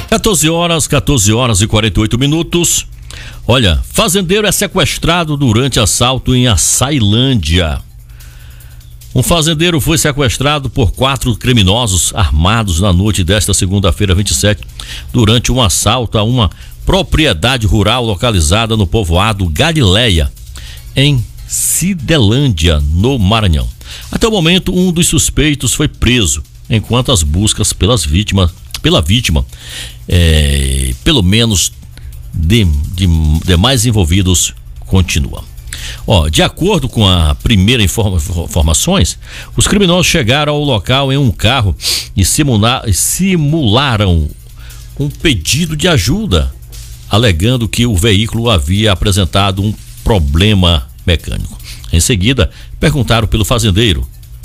14 horas e 48 minutos. Olha, fazendeiro é sequestrado durante assalto em Açailândia. Um fazendeiro foi sequestrado por 4 criminosos armados na noite desta segunda-feira, 27, durante um assalto a uma propriedade rural localizada no povoado Galileia, em Cidelândia, no Maranhão. Até o momento, um dos suspeitos foi preso, enquanto as buscas pela vítima, pelo menos demais envolvidos, continuam. De acordo com a primeira informações, os criminosos chegaram ao local em um carro e simularam um pedido de ajuda, alegando que o veículo havia apresentado um problema mecânico. Em seguida, perguntaram pelo fazendeiro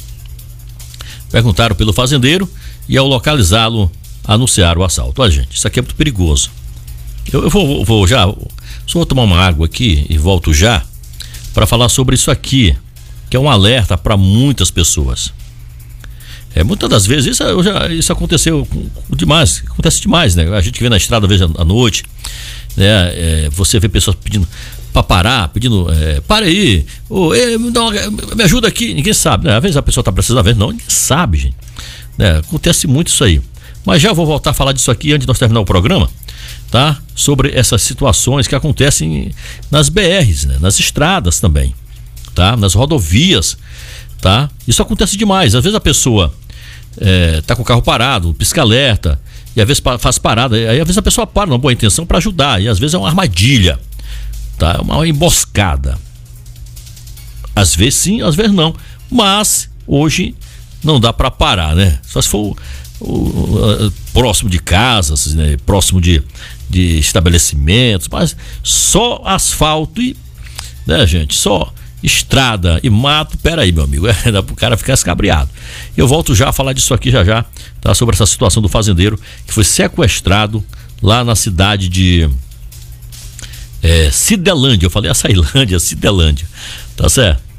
e, ao localizá-lo, anunciaram o assalto. Gente, isso aqui é muito perigoso. Eu vou já, só vou tomar uma água aqui e volto já para falar sobre isso aqui, que é um alerta para muitas pessoas. Muitas das vezes isso aconteceu demais, acontece demais, né? A gente vê na estrada, às vezes à noite, né? Você vê pessoas pedindo para parar, para aí, me ajuda aqui, ninguém sabe, né? Às vezes a pessoa está precisando, às vezes não, ninguém sabe, gente, né? Acontece muito isso aí. Mas já vou voltar a falar disso aqui antes de nós terminar o programa, tá? Sobre essas situações que acontecem nas BRs, né? Nas estradas também, tá? Nas rodovias, tá? Isso acontece demais. Às vezes a pessoa tá com o carro parado, pisca-alerta, e às vezes faz parada, aí às vezes a pessoa para numa boa intenção para ajudar, e às vezes é uma armadilha, tá? Uma emboscada. Às vezes sim, às vezes não. Mas hoje não dá para parar, né? Só se for próximo de casas, né? Próximo de estabelecimentos, mas só asfalto e, né, gente, só estrada e mato, peraí, meu amigo, dá pro cara ficar escabriado. Eu volto já a falar disso aqui já, tá? Sobre essa situação do fazendeiro que foi sequestrado lá na cidade de Cidelândia. Eu falei Açailândia, Cidelândia, tá certo?